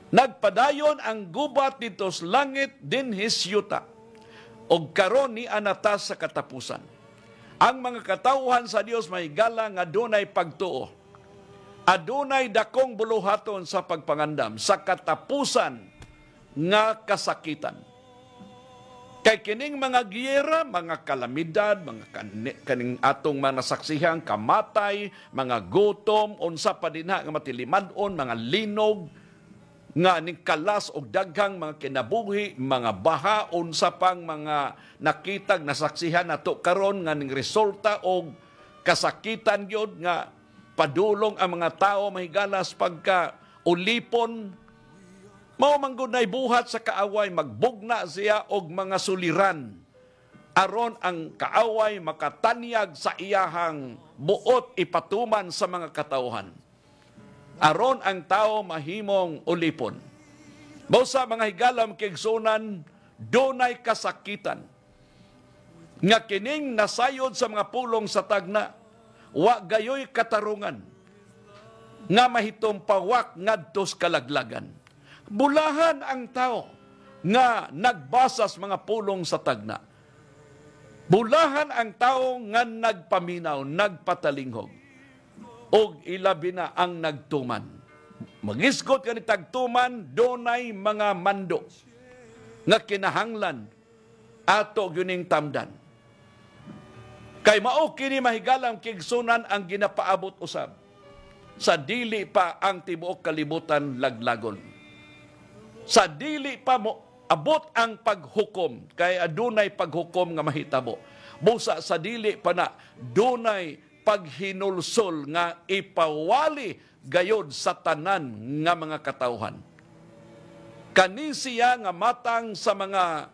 Nagpadayon ang gubat dito sa langit din hisyuta, o karon ni anatas sa katapusan. Ang mga katawhan sa Dios may gala nga adunay pagtuo. Adunay dakong buluhaton sa pagpangandam sa katapusan nga kasakitan. Kay kining mga giyera, mga kalamidad, mga kaning atong mga nasaksihan, kamatay, mga gutom, unsa pa dinha nga matilimadon, mga linog, nga ning kalas og daghang mga kinabuhi, mga baha, unsa pang mga nakitag nasaksihan nato karon nga ning resulta og kasakitan gyud nga padulong ang mga tao mahigalas pagka ulipon. Mao man gud nay buhat sa kaaway, magbugna siya og mga suliran aron ang kaaway makatanyag sa iyahang buot ipatuman sa mga katawhan. Aron ang tao mahimong ulipon. Mao sa mga higalam kigsunan, dunay kasakitan nga kining nasayod sa mga pulong sa tagna, wa gayoy katarungan nga mahitom pawak ngadto sa kalaglagan. Bulahan ang tao nga nagbasas mga pulong sa tagna. Bulahan ang tao nga nagpaminaw, nagpatalinghog. Og ilabi na ang nagtuman. Magisgot ka ni tagtuman, donay mga mando nga kinahanglan ato yuning tamdan. Kay mao kini mahigalang kigsunan ang ginapaabot usab. Sa dili pa ang tibuok kalibutan laglagon. Sa dili pa mo abot ang paghukom, kay adunay paghukom nga mahitabo. Busa sa dili pa na dunay paghinulsol nga ipawali gayod sa tanan nga mga katawhan. Kani siya nga matang sa mga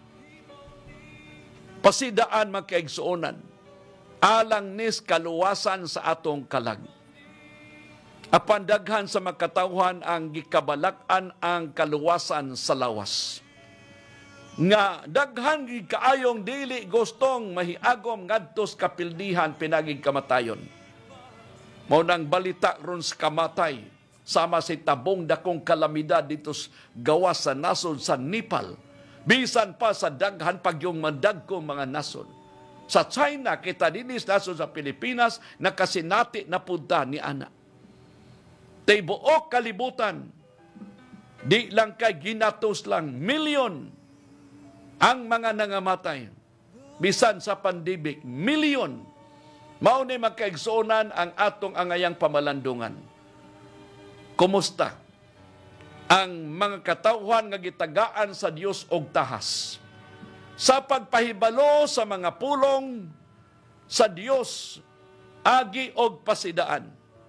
pasidaan magkaigsuonan, alang nis kaluwasan sa atong kalag. Apan daghan sa makatawhan ang gikabalak-an ang kaluwasan sa lawas. Nga daghan kaayong dili gustong mahiagom ngadto sa kapildihan pinagig kamatayon. Mao nang balita ron sa kamatay sama si tabong dakong kalamidad dito sa gawas sa nasod sa Nepal. Bisan pa sa daghan pagyong madagkong mga nasod. Sa China, kita dinis nasod sa Pilipinas, nakasinati na punta ni ana. Tay buok kalibutan, di lang kay ginatos lang, milyon ang mga nangamatay. Bisan sa pandemic, milyon. Mao ni magkaigsuonan ang atong angayang pamalandungan. Kumusta ang mga katawhan nga gitagaan sa Dios og tahas? Sa pagpahibalo sa mga pulong sa Dios, agi og pasidaan.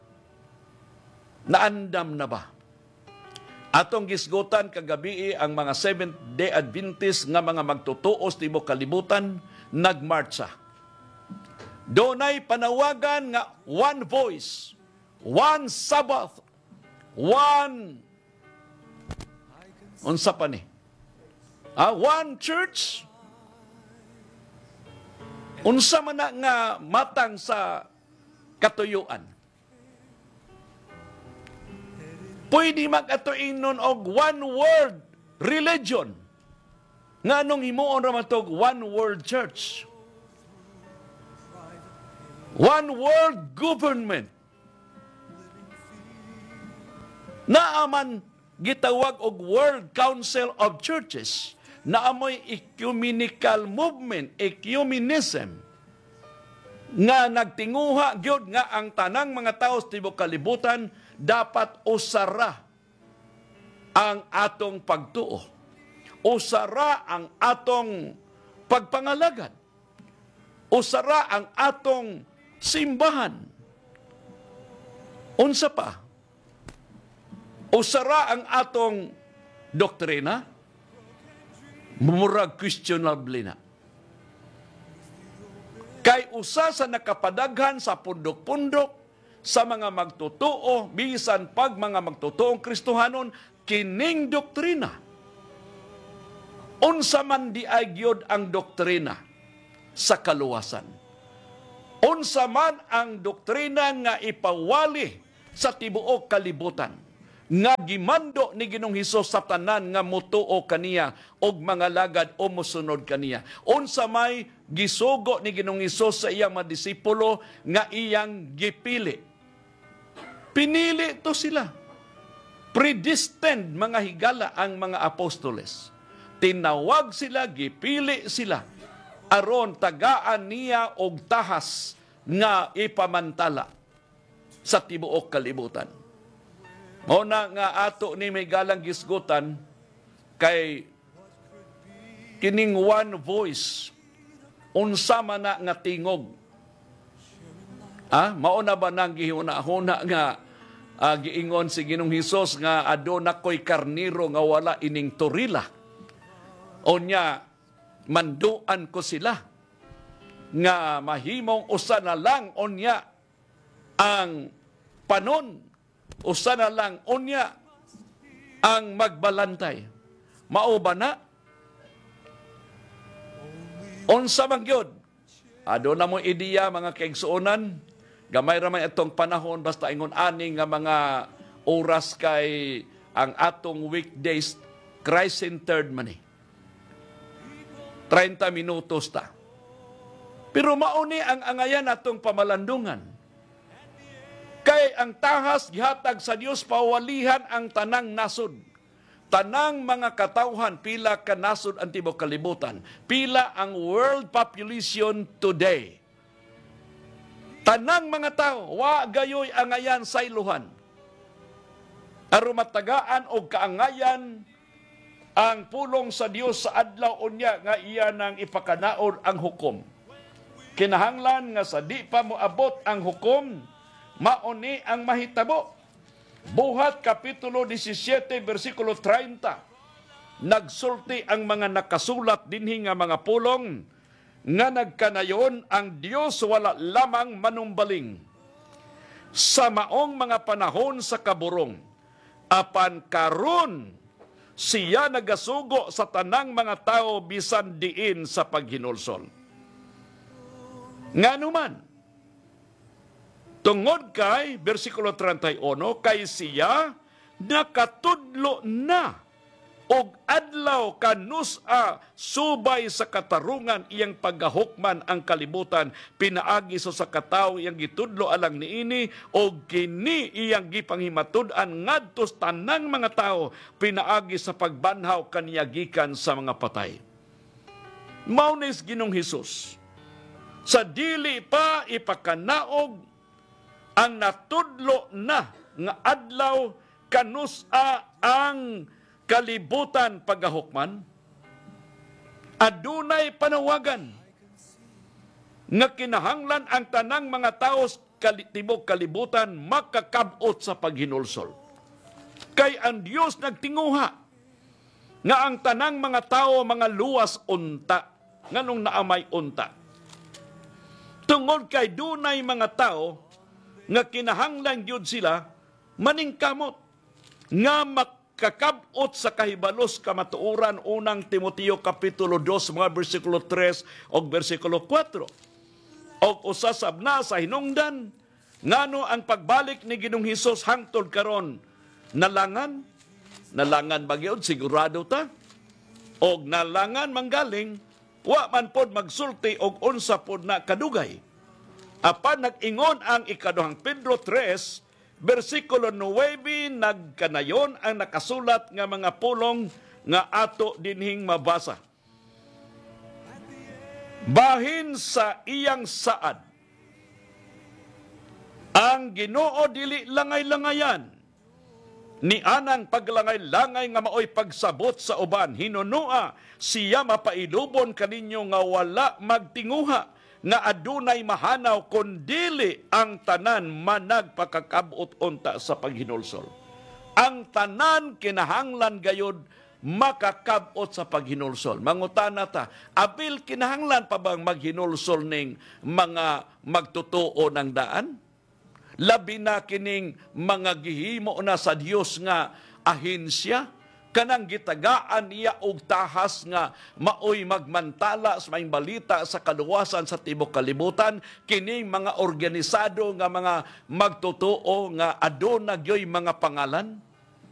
Naandam na ba? Atong gisgutan kagabi ang mga Seventh-day Adventist nga mga magtutuos tibok kalibutan nagmarcha. Donay panawagan nga one voice, one Sabbath, one unsa pa ni? One church. Unsa man na nga matang sa katuyuan. Pwede mag-atuinon og one world religion. Nga anong himuon ra matog one world church. One world government. Naaman gitawag og World Council of Churches. Naamoy ecumenical movement, ecumenism. Nga nagtinguha gyud nga ang tanang mga tao sa tibok kalibutan dapat usara ang atong pagtuo. Usara ang atong pagpangalagad. Usara ang atong simbahan. Unsa pa? Usara ang atong doktrina. Murag questionable na. Kay usa sa nakapadaghan sa pundok-pundok sa mga magtutuo, bisan pag mga magtutuong Kristohanon, kining doktrina. Unsa man di ay gyud ang doktrina sa kaluwasan. Unsa man ang doktrina nga ipawali sa tibuok kalibutan. nga gimando ni Ginoong Hesus sa tanan nga motuo kaniya og mga lagad o mosunod kaniya. Unsa may gisugo ni Ginoong Hesus sa iyang mga disipulo nga iyang gipili. Pinili to sila. Predestined mga higala ang mga apostoles. Tinawag sila, gipili sila. Aron tagaan niya og tahas nga ipamantala sa tibuok kalibutan. Muna nga ato ni may galang gisgutan kay kining one voice unsa man na nga tingog. Mauna ba nang gihuna-huna nga giingon si Ginoong Hesus nga aduna ko'y karniro nga wala ining turila. Onya manduan ko sila nga mahimong usa na lang onya ang panon, usa na lang unya ang magbalantay. Mao ba na? Unsa man gyud? Aduna mo ideya mga kaigsuonan, gamay ra man itong panahon basta ingon ani nga mga oras kay ang atong weekdays Christ-centered man eh. 30 minutos ta. Pero mauni ang angayan atong pamalandungan. Kay ang tahas gihatag sa Dios pawalihan ang tanang nasod. Tanang mga katawhan pila ka nasod ang tibuok kalibutan. Pila ang world population today. Tanang mga tao wa gayoy angayan sa iluhan. Aron matagaan og kaangayan ang pulong sa Dios sa adlaw unya nga iya nang ipakanaod ang hukom. Kinahanglan nga sa di pa moabot ang hukom, mauni ang mahitabo. Buhat Kapitulo 17, versikulo 30, nagsulti ang mga nakasulat dinhi nga mga pulong, nga nagkanayon ang Dios wala lamang manumbaling sa maong mga panahon sa kaburong. Apan karon siya nagasugo sa tanang mga tao bisan diin sa paghinulsol. Nganuman, tungod kay, versikulo 31, kay siya nakatudlo na og adlaw kanusa subay sa katarungan iyang paggahukman ang kalibutan, pinaagi sa katawo iyang gitudlo alang niini og kini iyang gipanghimatud-an ngadto tanang mga tao, pinaagi sa pagbanhaw kaniya gikan sa mga patay. Mao ni Ginoong Hesus sa dili pa ipakanaog ang natudlo na nga adlaw kanusa ang kalibutan paggahukman, adunay panawagan nga kinahanglan ang tanang mga tao tibuok kalibutan makakabot sa paghinulsol. Kay ang Dios nagtinguha nga ang tanang mga tao mga luwas unta, nganong naamay unta. Tungod kay dunay mga tao nga kinahanglan gyud sila maningkamot nga kakabot sa kahibalos kamatuoran unang Timoteo Kapitulo 2 mga versikulo 3 o versikulo 4. O usasab na sa hinungdan, ngano ang pagbalik ni Ginoong Hesus hangtod karon nalangan bagyod sigurado ta, og nalangan manggaling, wa man pod magsulti og unsa pod na kadugay. Apan nag-ingon ang ikaduhang Pedro 3, versikulo 9, nagkanayon ang nakasulat nga mga pulong nga ato dinhing mabasa. Bahin sa iyang saad, ang Ginoo dili langay-langayan, ni anang paglangay-langay nga maoy pagsabot sa uban, hinunua siya mapailubon kaninyo nga wala magtinguha, nga adunay mahanaw kundili ang tanan managpakakabot unta sa paghinulsol. Ang tanan kinahanglan gayud makakabot sa paghinulsol. Mangutana ta, apil kinahanglan pa bang maghinulsol ning mga magtutuo ng daan? Labi na kining mga gihimo na sa Dios nga ahensya, kanang gitagaan niya og tahas nga maoy magmantala sa maayong balita sa kaluwasan sa tibuok kalibutan, kining mga organisado nga mga magtotoo nga aduna gyoy mga pangalan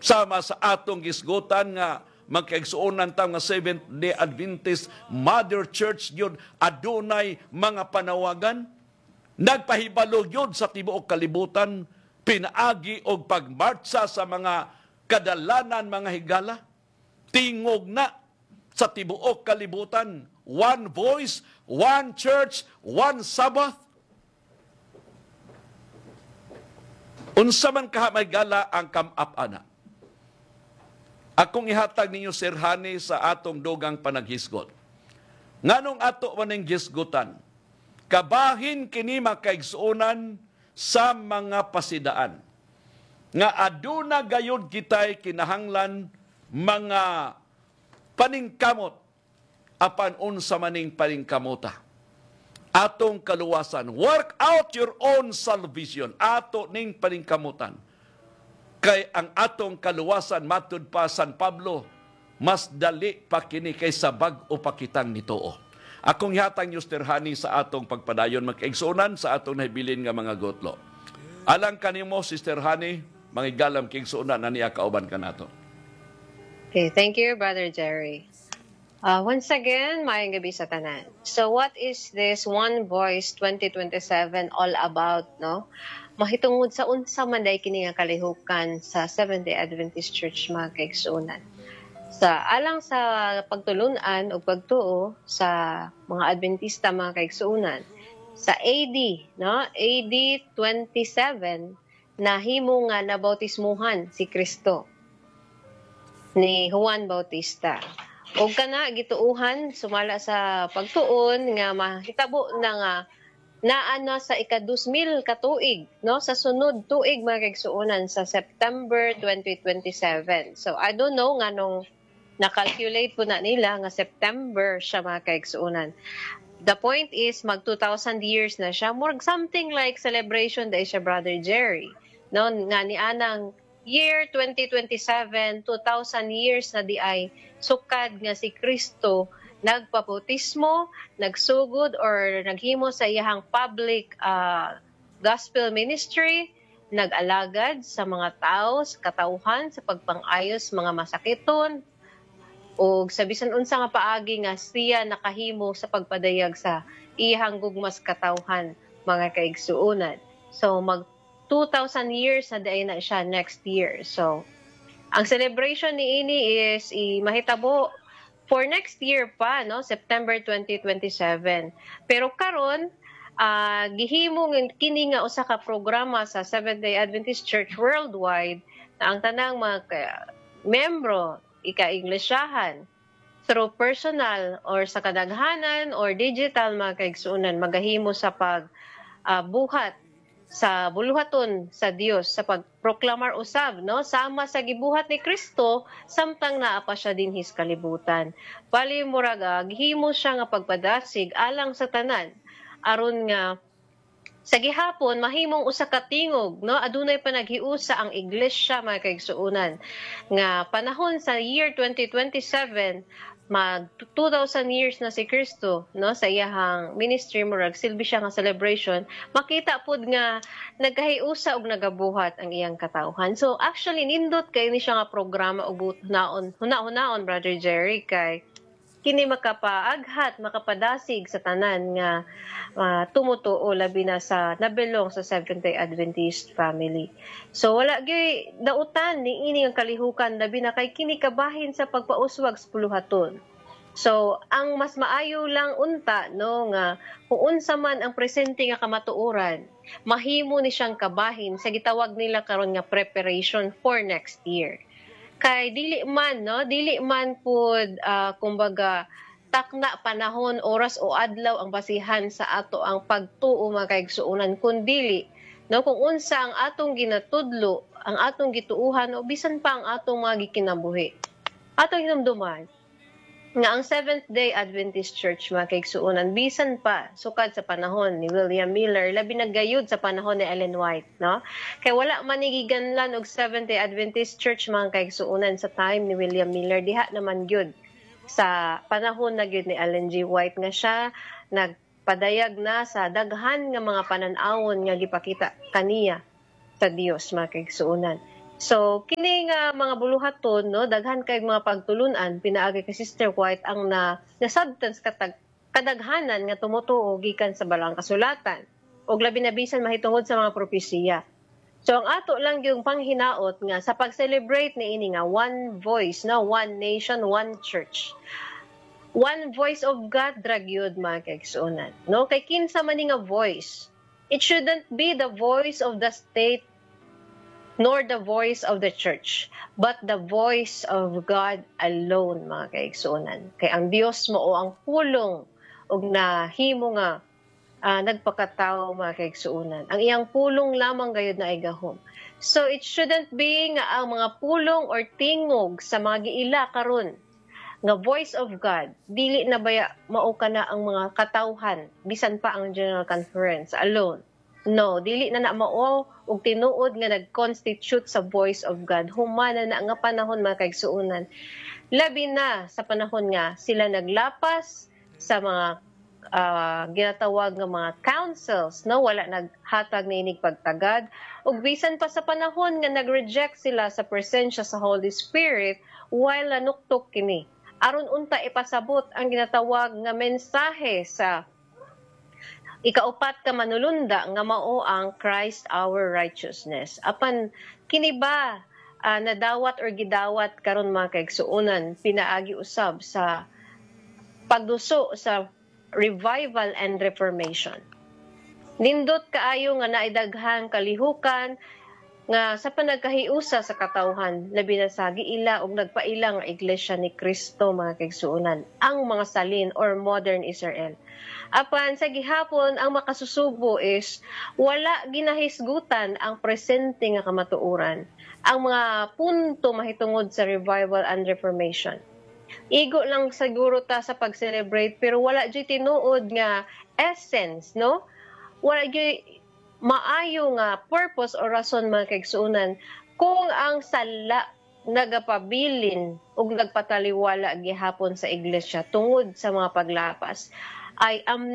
Sama sa atong gisgutan nga magkaigsuonan ta nga Seventh-day Adventist Mother Church yun, adunay mga panawagan, nagpahibalo yun sa tibuok kalibutan, pinaagi og pagmartsa sa mga kadalanan, mga higala, tingog na sa tibuok kalibutan, one voice, one church, one Sabbath. Unsa man kaha may gala ang come-up ana. Akong ihatag ninyo, Sir Hani, sa atong dugang panaghisgot. Nganong ato maning gisgutan, kabahin kini makaigsuonan sa mga pasidaan. Nga aduna gayud kitay kinahanglan mga paningkamot apan unsa maning paningkamota. Atong kaluwasan, work out your own salvation. Ato ning paningkamutan. Kay ang atong kaluwasan, matud pa San Pablo, mas dali pa kini kaysa bag-o pakitang nitoo. Akong ihatang nyo, Sir Hani, sa atong pagpadayon magkaigsuonan sa atong nahibilin nga mga gotlo. Alang kanimo, Sister Hani, mangigalam kaigsuonan na niya kauban ka nato. Okay, thank you, Brother Jerry. Once again, maayong gabi sa tanan. So what is this One Voice 2027 all about, no? Mahitungod sa unsa man day kini nga kalihukan sa Seventh-day Adventist Church mga kaigsuonan. Alang sa pagtulunan o pagtuo sa mga Adventista mga kaigsuonan, sa AD, no? AD 27, nahimo nga nabautismuhan si Kristo ni Juan Bautista. O kana gituuhan sumala sa pagtuon nga mahitabo na nga naana sa ika-2000 ka tuig, no, sa sunod tuig mga kaigsuonan sa September 2027. So I don't know nganong na-calculate po na nila nga September siya mga kaigsuonan. The point is mag 2,000 years na siya, more something like celebration day siya, Brother Jerry, no, nga ni anang year 2027, 2,000 years na di ay sukad nga si Kristo nagpaputismo, nagsugod or naghimo sa iyang public gospel ministry, nag-alagad sa mga tao, sa katauhan, sa pagpangayos mga masakiton, o sa bisan unsa nga paagi nga siya nakahimo sa pagpadayag sa iyang gugmas katauhan mga kaigsuonan. So mag 2,000 years na day na siya next year. So ang celebration ni ini is mahitabo for next year pa, no, September 2027. Pero karon gihimo kini nga usa ka programa sa Seventh-day Adventist Church worldwide na ang tanang mga membro ika-Inglesyahan through personal or sa kadaghanan or digital mga kaigsuonan magahimo sa buhat sa buluhaton sa Dios sa pagproklamar usab, no, sama sa gibuhat ni Kristo samtang naa pa siya dinhis kalibutan. Bali murag gihimo siya nga pagpadasig alang sa tanan aron nga sa gihapon mahimong usa ka tingog, no, adunay panaghiusa ang iglesia mga kaigsuonan nga panahon sa year 2027 mag 2,000 years na si Kristo, no, sa iyahang ministry murag silbi siya nga celebration, makita pud nga nagkahiusa og nagabuhat ang iyang katauhan. So actually nindot kay ni siya nga programa og hunaon Brother Jerry, kay kini makapaaghat, makapadasig sa tanan nga tumutuo labi na sa nabilong sa Seventh-day Adventist family. So wala gyud dautan ni ini ang kalihukan labi na kay kini kabahin sa pagpauswag sa puluhaton. So ang mas maayo lang unta, no, nga kung unsa man ang presente nga kamatuoran, mahimo ni siyang kabahin sa gitawag nila karon nga preparation for next year. Kay dili man pud kumbaga takna panahon, oras o adlaw ang basihan sa ato ang pagtuo mga kaigsuonan, kundi no, kung unsa ang atong ginatudlo, ang atong gituuhan o bisan pa ang atong mga gikinabuhi. Atong hinumduman nga ang Seventh-day Adventist Church mga kaigsuonan bisan pa sukad sa panahon ni William Miller, labi naggayud sa panahon ni Ellen White, no, kay wala man giganlan og Seventh-day Adventist Church mga kaigsuonan sa time ni William Miller, diha naman gyud sa panahon na gyud ni Ellen G. White nga siya nagpadayag na sa daghan nga mga panan-awon nga gipakita kaniya sa Dios mga kaigsuonan. So kini nga mga buluhaton no daghan kay mga pagtulunan pinaagi kay Sister White ang na substance kadaghanan nga tumutuo gikan sa balang kasulatan ug labi na bisan mahitungod sa mga propesiya. So ang ato lang yung panghinaot nga sa pag-celebrate ni ini nga one voice, no, one nation, one church. One voice of God dragyod mga kaigsuonan. No, kay kinsa man ni nga voice. It shouldn't be the voice of the state nor the voice of the church, but the voice of God alone, mga kaigsuonan. Kay ang Dios mao ang pulong ug nahimo nga nagpakatao, mga kaigsuonan. Ang iyang pulong lamang gayud na ay gahom. So it shouldn't be nga ang mga pulong or tingog sa mga giila karon nga voice of God dili na baya mao kana ang mga katawhan bisan pa ang General Conference alone. No, dili na mao ug tinuod nga nag-constitute sa voice of God. Humana na nga panahon, mga kaigsuonan. Labi na sa panahon nga sila naglapas sa mga ginatawag nga mga councils, no, wala naghatag na inig pagtagad ug bisan pa sa panahon nga nag-reject sila sa presensya sa Holy Spirit while nanuktok kini aron unta ipasabot ang ginatawag nga mensahe sa ikaupat ka manulunda nga mao ang Christ our righteousness. Apan kini ba nadawat or gidawat karon, mga kaigsuonan pinaagi usab sa pagduso sa revival and reformation. Nindot kaayo nga naidaghang kalihukan nga sa panagkahiusa sa katawhan labi na sa giila og nagpaila nga iglesia ni Kristo, mga kaigsuonan, ang mga salin or modern Israel. Apan sa gihapon ang makasusubo is wala ginahisgutan ang presente nga kamatuoran, ang mga punto mahitungod sa revival and reformation. Igo lang siguro ta sa pag-celebrate pero wala jud tinuod nga essence, no? Wala jud maayo nga purpose o rason, mga kaigsuonan, kung ang sala nagapabilin ug nagpataliwala gihapon sa iglesia tungod sa mga paglapas. I am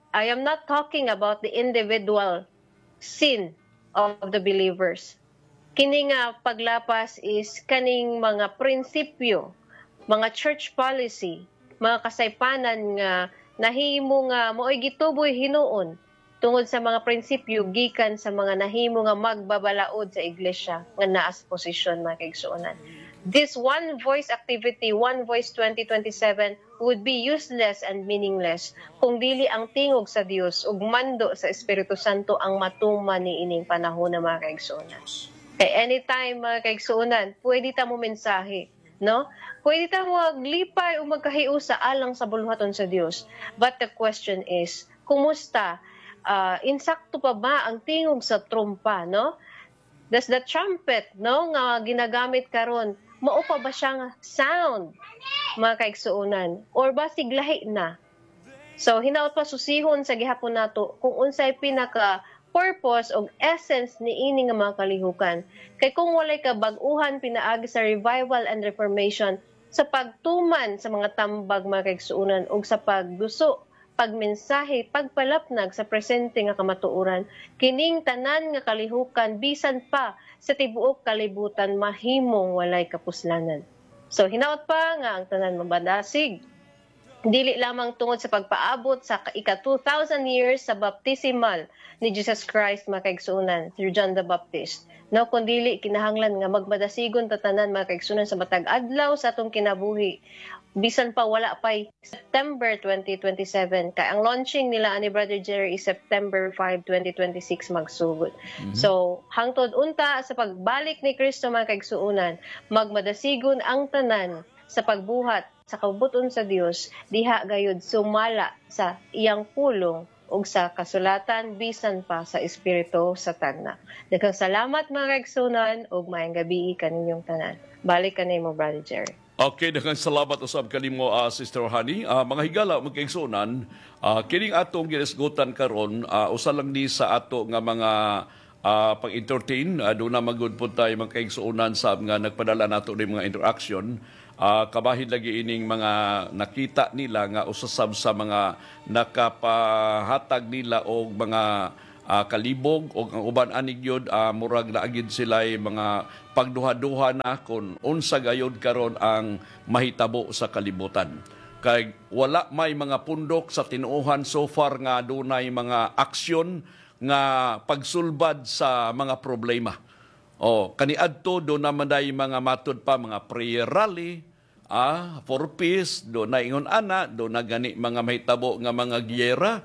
not talking about the individual sin of the believers. Kini nga paglapas is kaning mga prinsipyo, mga church policy, mga kasaypanan nga nahimo nga mo'y gituboy hinuon tungod sa mga prinsipyo gikan sa mga nahimo nga magbabalaod sa iglesia nga naa sa posisyon, mga kaigsuonan. This one voice activity, One Voice 2027, would be useless and meaningless kung dili ang tingog sa Dios ug mando sa Espiritu Santo ang matuman ni ining panahon, na mga kaigsuonan. Kay anytime, mga kaigsuonan, pwede ta mo mensahe, no? Pwede ta mo maglipay o magkahiusa alang sa buluhaton sa Dios. But the question is, kumusta? Insakto pa ba ang tingog sa trumpa, no? Does the trumpet, no, nga ginagamit karon, mao pa ba siyang sound, mga kaigsuonan, or basig lahi na? So hinaot pa susihon sa gihapon nato kung unsay pinaka purpose o essence ni ini nga mga kalihukan. Kay kung walay ka bag-uhan pinaagi sa revival and reformation sa pagtuman sa mga tambag, mga kaigsuonan, o sa pagduso, pagmensahe, pagpalapnag sa presente nga kamatuoran, kining tanan nga kalihukan bisan pa sa tibuok kalibutan mahimong walay kapuslanan. So hinaot pa nga ang tanan mabadasig dili lamang tungod sa pagpaabot sa ika-2,000 years sa baptismal ni Jesus Christ, mga kaigsuonan, through John the Baptist. No, kundili kinahanglan nga magmadasigon tatanan, mga kaigsuonan, sa matag adlaw sa atong kinabuhi. Bisan pa wala pay September 2027 kay ang launching nila ani Brother Jerry is September 5, 2026 magsugod. So hangtod unta sa pagbalik ni Kristo, mga kaigsuonan, magmadasigon ang tanan sa pagbuhat sa kabuton sa Dios diha gayud sumala sa iyang pulong ug sa kasulatan bisan pa sa espiritu sa tagna. Daghang salamat, mga kaigsuonan, ug maayong gabi kaninyong tanan. Balik kanimo, Brother Jerry. Okay, daghang salamat usab kanimo, Sister Honey. Mga higala, mga kaigsuonan, kining atong ginisgutan karon, usa lang ni sa ato nga mga pang-entertain. Doon na magud po tayo mga kaigsuonan sa nga nagpadala nato ng mga interaction. Kabahid lagi ining mga nakita nila nga usasab sa mga nakapahatag nila o mga kalibog o ang uban anig yun murag na agid sila mga pagduha-duha na kung unsa gayod karon ang mahitabo sa kalibutan. Kay wala may mga pundok sa tinuohan so far nga dunay mga aksyon nga pagsulbad sa mga problema. O kaniadto do naman day mga matud pa mga prayer rally, for peace, do na ingon ana, do na gani mga mahitabo nga mga giyera,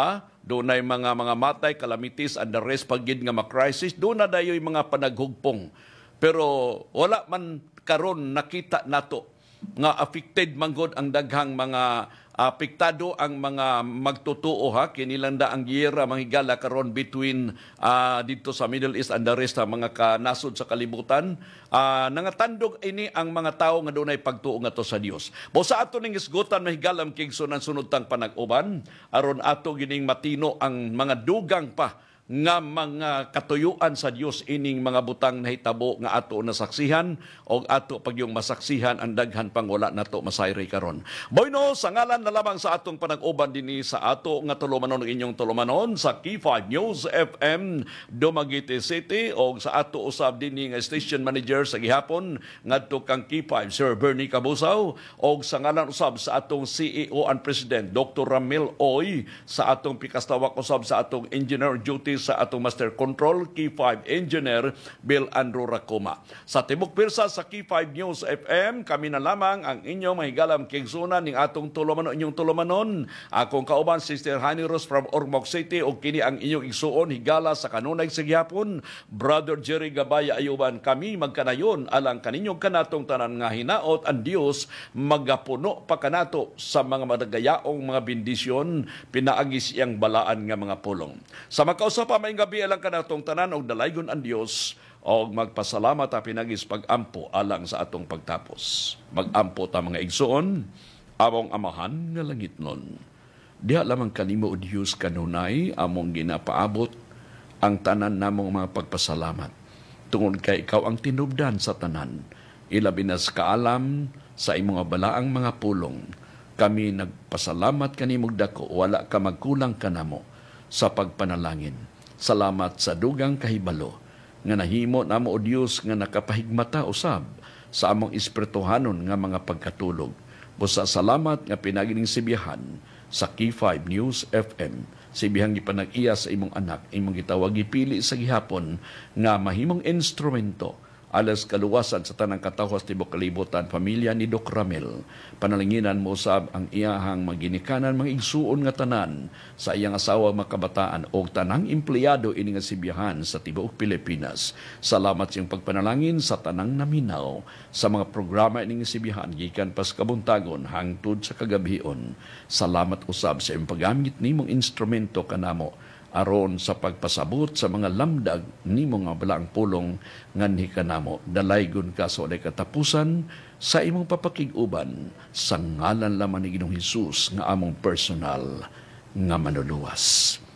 do na mga matay, calamities, and the rest pagid nga mga crisis, do na dayoy mga panaghugpong. Pero wala man karon nakita nato nga affected manggod ang daghang mga apektado ang mga magtutuo kinilanda ang giyera manghigala karon between dito sa Middle East and the rest mga kanasod sa kalibutan. Nangatandog ini ang mga tao nga dunay pagtuo nga to sa Dios. Mo sa ato ning isgutan mahigalam kigsunan sunod tang panag-uban aron ato gining matino ang mga dugang pa nga mga katuyuan sa Dios ining mga butang nahitabo nga ato nasaksihan o ato pagyong masaksihan ang daghan pang wala nato masayri karon. Boyno sa ngalan na lamang sa atong panag-uban dinhi sa ato nga tulumanon ng inyong tulumanon sa Key5 News FM Dumaguete City o sa ato usab dinhi nga station manager sa gihapon ngadto kang Key5 Sir Bernie Cabusaw o sa ngalan usab sa atong CEO and President Dr. Ramil Oy, sa atong pikastawak usab sa atong engineer duty sa atong Master Control, Key5 Engineer Bill Andrew Racoma. Sa Tibok Pirsa sa Key5 News FM, kami na lamang ang inyong mahigalam kigsunan ning atong tulumanon, inyong tulumanon. Akong kauban, Sister Honey Rose from Ormoc City, o kini ang inyong igsuon, higala sa kanunay sa gihapon, Brother Jerry Gabaya Ayuban. Kami magkanayon alang kaninyong kanatong tanan nga hinaot ang Dios magapuno pa kanato sa mga madagayaong mga bendisyon, pinaagis iyang balaan nga mga pulong. Sa makausap pa may gabi alang kanatong tanan og dalaygon ang Dios og magpasalamat a pinagis pagampo alang sa atong pagtapos. Magampo ta mga igsuon, among amahan nga langitnon. Diha lamang kanimo o Dios kanunay among ginapaabot ang tanan namong mga pagpasalamat. Tungod kay ikaw ang tinubdan sa tanan, ilabi na sa kaalam sa imong balaang mga pulong. Kami nagpasalamat kanimog dako, wala ka magkulang kanamo sa pagpanalangin. Salamat sa dugang kahibalo nga nahimo namo o Dios nga nakapahigmata usab sa among espirituhanon nga mga pagkatulog. Busa salamat nga pinagining sibihan sa Key5 News FM. Sibihang gipanag-iya sa imong anak, imong gitawag gipili sa gihapon nga mahimong instrumento alas kaluwasan sa tanang katawhas tibok kalibutan, pamilya ni Doc Ramil. Panalinginan mo sab ang iyahang maginikanan mga igsuon nga tanan sa iyang asawa makabataan o tanang empleyado ini nga sibiyahan sa tibuok Pilipinas. Salamat sa iyong pagpanalangin sa tanang naminaw sa mga programa ini nga sibiyahan gikan pas kabuntagon hangtod sa kagabion. Salamat usab sa iyong paggamit nimong instrumento kanamo aron sa pagpasabot sa mga lamdag nimo nga balaang pulong nganhi kanamo. Dalaygon ka sa walay katapusan sa imong papakig-uban sa ngalan lamang ni Ginoong Hesus nga among personal nga manluluwas.